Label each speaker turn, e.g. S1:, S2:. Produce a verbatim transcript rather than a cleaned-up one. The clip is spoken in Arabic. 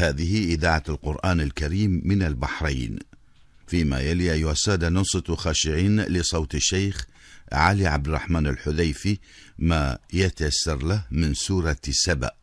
S1: هذه إذاعة القرآن الكريم من البحرين. فيما يلي أيها السادة ننصت خاشعين لصوت الشيخ علي عبد الرحمن الحذيفي ما يتيسر له من سورة سبأ.